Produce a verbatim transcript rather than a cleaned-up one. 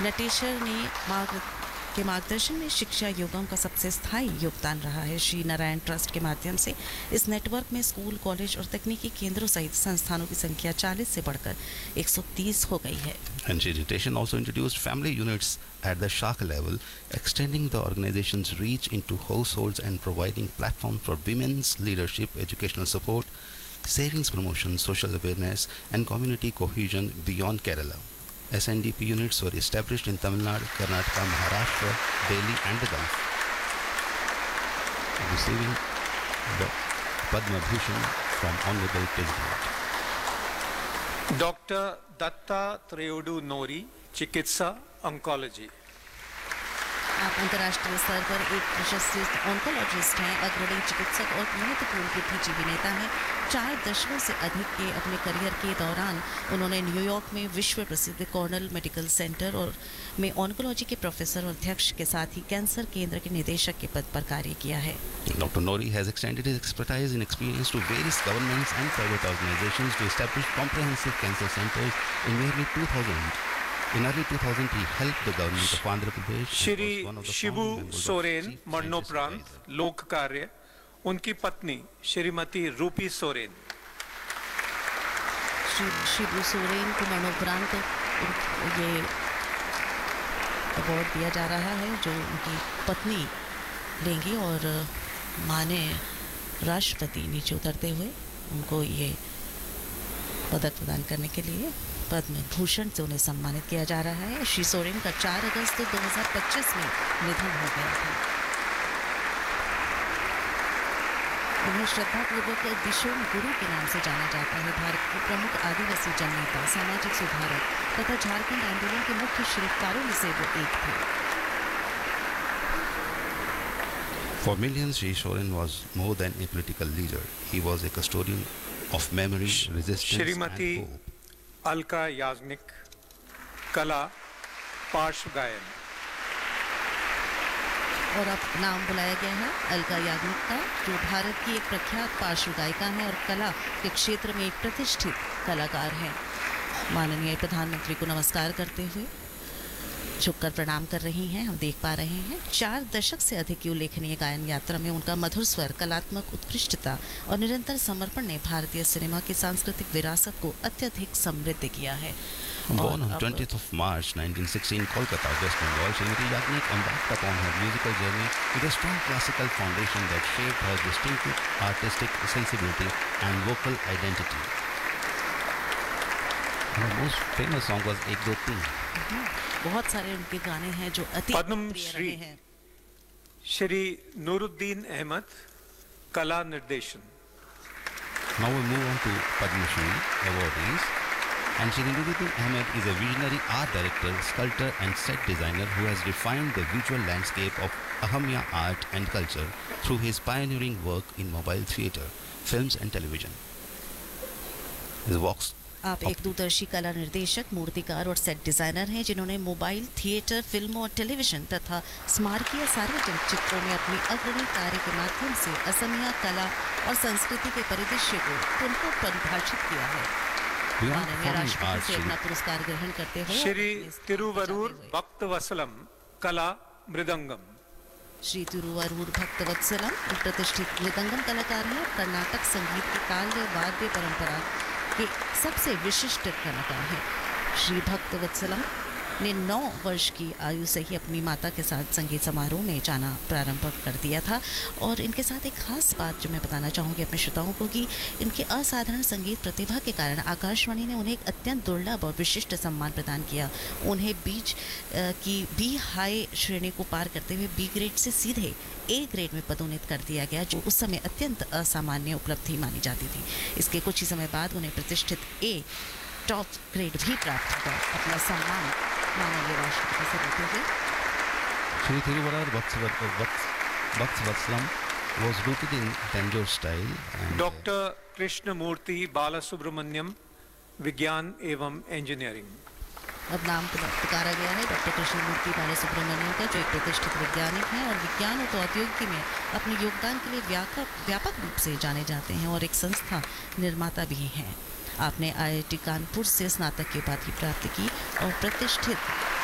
नटेश्वर ने मार्ग के मार्गदर्शन में शिक्षा योगम का सबसे स्थायी योगदान रहा है। श्री नारायण ट्रस्ट के माध्यम से इस नेटवर्क में स्कूल, कॉलेज और तकनीकी केंद्रों सहित संस्थानों की संख्या चालीस से बढ़कर एक सौ तीस हो गई है। And Shri Nitesh also introduced family units at the Shaka level, extending the organization's reach into households and providing platforms for women's leadership, educational support, savings promotion, social awareness, and community cohesion beyond Kerala. S N D P units were established in Tamil Nadu, Karnataka, Maharashtra, Delhi, and the Gulf, receiving the Padma Bhushan from Honorable President. Doctor Datta Treyodu Nori, चिकित्सा oncology. आप अंतर्राष्ट्रीय स्तर पर एक प्रशिक्षित oncologist हैं, अग्रणी चिकित्सक और महत्वपूर्ण बुद्धिजीवी नेता हैं। चार दशकों से अधिक के अपने करियर के दौरान उन्होंने न्यूयॉर्क में विश्व प्रसिद्ध कॉर्नेल मेडिकल सेंटर और में ऑन्कोलॉजी के प्रोफेसर और अध्यक्ष के साथ ही कैंसर केंद्र के निदेशक के पद पर कार्य किया है। Doctor Nori has extended his expertise and experience to various governments and private organizations to establish comprehensive cancer centers in nearly two thousand. In early two thousand, he helped the government of Andhra Pradesh. Shri Shibu Soren मरणोपरांत लोक कार्य, उनकी पत्नी श्रीमती रूपी सोरेन। श्री शिबू सोरेन को मरणोपरांत ये award दिया जा रहा है जो उनकी पत्नी लेंगी और माने राष्ट्रपति नीचे उतरते हुए उनको ये पदक प्रदान करने के लिए पद्म भूषण से उन्हें सम्मानित किया जा रहा है। श्री सोरेन का चार अगस्त दो हज़ार पच्चीस में निधन हो गया था। उन्हें श्रद्धापूर्वक दिशोम गुरु के नाम से जाना जाता है। भारत के प्रमुख आदिवासी जननेता, सामाजिक सुधारक तथा झारखंड आंदोलन के मुख्य शिल्पकारों में से वो एक थे। For millions, Shri Soren was more than a political leader. He was a custodian of memory, resistance, Shrimati and hope. Alka Yagnik, कला, पार्श्व गायन। और अब नाम बुलाया गया है अलका याग्निक का, जो भारत की एक प्रख्यात पार्श्व गायिका है और कला के क्षेत्र में एक प्रतिष्ठित कलाकार है। माननीय प्रधानमंत्री को नमस्कार करते हुए झुककर प्रणाम कर रही हैं, हम देख पा रहे हैं। चार दशक से अधिक की उल्लेखनीय गायन यात्रा में उनका मधुर स्वर, कलात्मक उत्कृष्टता और निरंतर समर्पण ने भारतीय सिनेमा की सांस्कृतिक विरासत को अत्यधिक समृद्ध किया है। Born on twentieth of March nineteen sixteen, Kolkata, West Bengal, Srimati Yagnik embarked upon her musical journey with a strong classical foundation that shaped her distinctive artistic sensibility and vocal identity. Her most famous song was Ek Do Teen. बहुत सारे उनके गाने हैं जो अति पद्म प्रिय श्री रहे हैं। श्री नूरुद्दीन अहमद, कला निर्देशन। Now we move on to Padma Shri awardees. And Shri Nuruddin Ahmed is a visionary art director, sculptor and set designer who has refined the visual landscape of Ahamya art and culture through his pioneering work in mobile theatre, films and television. His works आप एक दूरदर्शी कला निर्देशक, मूर्तिकार और set designer हैं जिन्होंने mobile, theatre, फिल्मों और टेलीविजन तथा स्मारकीय सार्वजनिक चित्रों में अपनी अग्रणी कार्य के माध्यम से असमिया कला और संस्कृति के परिदृश्य को पुनः परिभाषित किया है। माननीय राष्ट्रपति से अपना पुरस्कार ग्रहण करते हुए श्री तिरुवरूर भक्तवत्सलम, कला मृदंगम। श्री तिरुवरूर भक्तवत्सलम एक प्रतिष्ठित मृदंगम कलाकार हैं, कर्नाटक संगीत की ताल्य वाद्य परंपरा के सबसे विशिष्ट कलाकार हैं। श्री भक्तवत्सलम ने नौ वर्ष की आयु से ही अपनी माता के साथ संगीत समारोह में जाना प्रारंभ कर दिया था। और इनके साथ एक खास बात जो मैं बताना चाहूँगी अपने श्रोताओं को कि इनके असाधारण संगीत प्रतिभा के कारण आकाशवाणी ने उन्हें एक अत्यंत दुर्लभ और विशिष्ट सम्मान प्रदान किया। उन्हें बीच की बी हाई श्रेणी को पार करते हुए बी ग्रेड से सीधे ए ग्रेड में पदोन्नत कर दिया गया, जो उस समय अत्यंत असामान्य उपलब्धि मानी जाती थी। इसके कुछ ही समय बाद उन्हें प्रतिष्ठित ए टॉप ग्रेड भी प्राप्त हुआ। अपना सम्मान माननीय राष्ट्रपति से देते हुए Shri Thiruvarar Bhaktavatslam was rooted in Tanjore style. Doctor Krishnamurthy Balasubrahmanyam, विज्ञान एवं इंजीनियरिंग। अब नाम पुकारा गया है डॉक्टर कृष्णमूर्ति बालासुब्रमण्यम का, जो एक प्रतिष्ठित वैज्ञानिक हैं और विज्ञान और प्रौद्योगिकी में अपने योगदान के लिए व्यापक व्यापक रूप से जाने जाते हैं और एक संस्था निर्माता भी हैं। आपने आई आई टी कानपुर से स्नातक की उपाधि प्राप्त की और प्रतिष्ठित